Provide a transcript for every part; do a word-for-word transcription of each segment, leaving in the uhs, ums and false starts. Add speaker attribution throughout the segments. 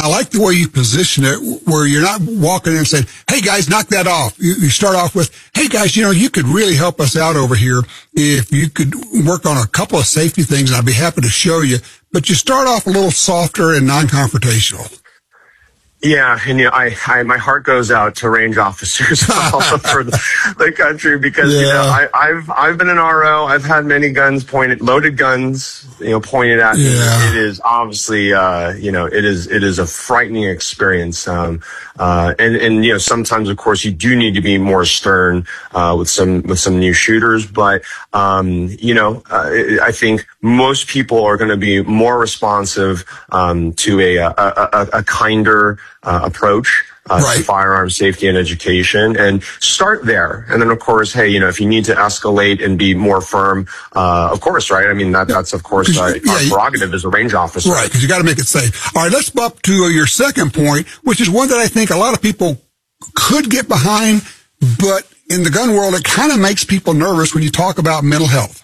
Speaker 1: I like the way you position it, where you're not walking in and saying, hey, guys, knock that off. You, you start off with, hey, guys, you know, you could really help us out over here if you could work on a couple of safety things, and I'd be happy to show you. But you start off a little softer and non-confrontational.
Speaker 2: Yeah, and you know, I, I, my heart goes out to range officers all over the, the country because, yeah. you know, I, I've, I've been an R O. I've had many guns pointed, loaded guns, you know, pointed at me.
Speaker 1: Yeah.
Speaker 2: It is obviously, uh, you know, it is, it is a frightening experience. Um, uh, and, and, you know, sometimes, of course, you do need to be more stern, uh, with some, with some new shooters. But, um, you know, uh, I think most people are going to be more responsive, um, to a, a, a, a kinder, Uh, approach uh,
Speaker 1: right.
Speaker 2: to firearms safety and education, and start there. And then, of course, hey, you know, if you need to escalate and be more firm, uh, of course, right? I mean, that, that's, of course, uh,
Speaker 1: yeah,
Speaker 2: our prerogative as a range officer.
Speaker 1: Right, because you got to make it safe. All right, let's bump to your second point, which is one that I think a lot of people could get behind, but in the gun world, it kind of makes people nervous when you talk about mental health.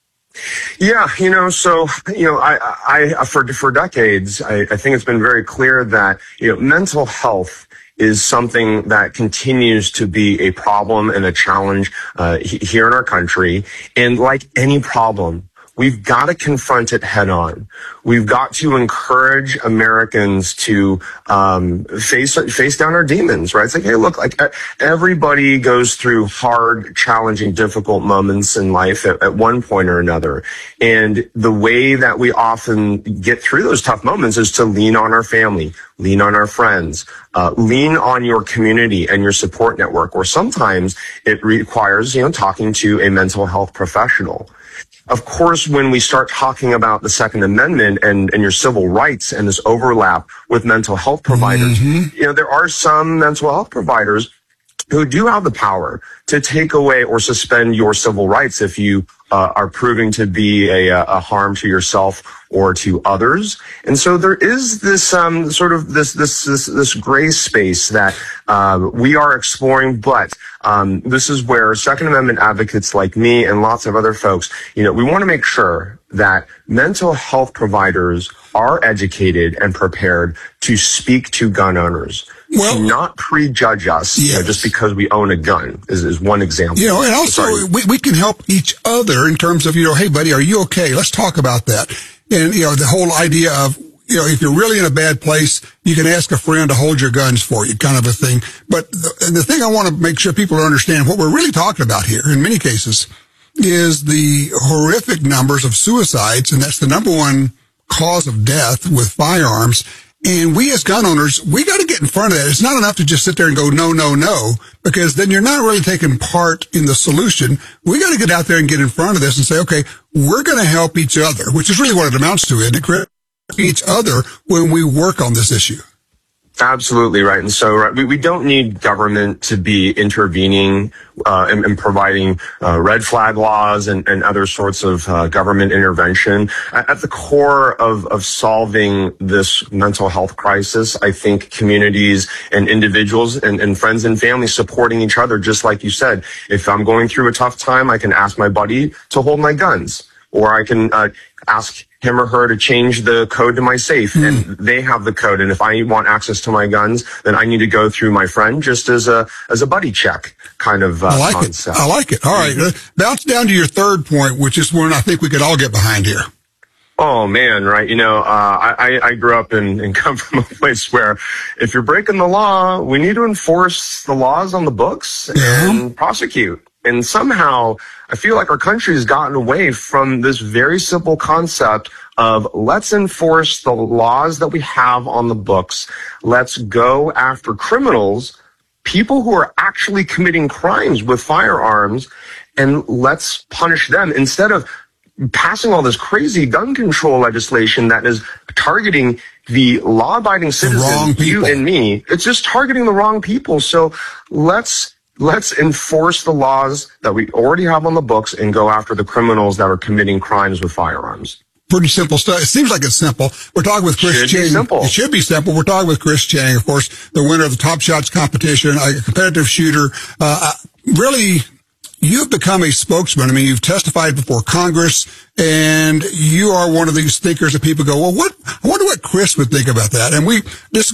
Speaker 2: Yeah, you know, so, you know, I, I, for, for decades, I, I think it's been very clear that, you know, mental health is something that continues to be a problem and a challenge, uh, here in our country. And like any problem, we've got to confront it head on. We've got to encourage Americans to um face face down our demons, right? It's like, hey, look, like everybody goes through hard, challenging, difficult moments in life at, at one point or another. And the way that we often get through those tough moments is to lean on our family, lean on our friends, uh, lean on your community and your support network, or sometimes it requires, you know, talking to a mental health professional. Of course, when we start talking about the Second Amendment and, and your civil rights and this overlap with mental health providers, mm-hmm. you know, there are some mental health providers who do have the power to take away or suspend your civil rights if you uh, are proving to be a, a harm to yourself or to others. And so there is this um, sort of this this this, this gray space that uh, we are exploring, but um, this is where Second Amendment advocates like me and lots of other folks, you know, we want to make sure that mental health providers are educated and prepared to speak to gun owners.
Speaker 1: Well,
Speaker 2: to not prejudge us, yes. you know, just because we own a gun is, is one example.
Speaker 1: You know, and also we, we can help each other in terms of, you know, hey, buddy, are you okay? Let's talk about that. And, you know, the whole idea of, you know, if you're really in a bad place, you can ask a friend to hold your guns for you, kind of a thing. But the, the thing I want to make sure people understand, what we're really talking about here, in many cases, is the horrific numbers of suicides, and that's the number one cause of death with firearms. And we as gun owners, we got to get in front of that. It's not enough to just sit there and go, no, no, no, because then you're not really taking part in the solution. We got to get out there and get in front of this and say, okay, we're going to help each other, which is really what it amounts to, isn't it, Chris? Each other when we work on this issue.
Speaker 2: Absolutely right. And so right, we, we don't need government to be intervening uh, and, and providing uh, red flag laws and, and other sorts of uh, government intervention. At the core of, of solving this mental health crisis, I think communities and individuals and, and friends and family supporting each other, just like you said. If I'm going through a tough time, I can ask my buddy to hold my guns, or I can uh, ask him or her to change the code to my safe, mm. and they have the code. And if I want access to my guns, then I need to go through my friend just as a as a buddy check kind of uh,
Speaker 1: I like
Speaker 2: concept.
Speaker 1: it. I like it. All right, uh, bounce down to your third point, which is one I think we could all get behind here.
Speaker 2: Oh man, right. You know, uh, I, I grew up and, and come from a place where if you're breaking the law, we need to enforce the laws on the books
Speaker 1: yeah.
Speaker 2: and prosecute. And somehow I feel like our country has gotten away from this very simple concept of let's enforce the laws that we have on the books. Let's go after criminals, people who are actually committing crimes with firearms, and let's punish them instead of passing all this crazy gun control legislation that is targeting the law-abiding citizens, you and me. It's just targeting the wrong people. So let's Let's enforce the laws that we already have on the books and go after the criminals that are committing crimes with firearms.
Speaker 1: Pretty simple stuff. It seems like it's simple. We're talking with Chris
Speaker 2: should
Speaker 1: Chang.
Speaker 2: Be simple.
Speaker 1: It should be simple. We're talking with Chris Chang, of course, the winner of the Top Shots competition, a competitive shooter. Uh, really, you've become a spokesman. I mean, you've testified before Congress, and you are one of these thinkers that people go, well, what, I wonder what Chris would think about that. And we, this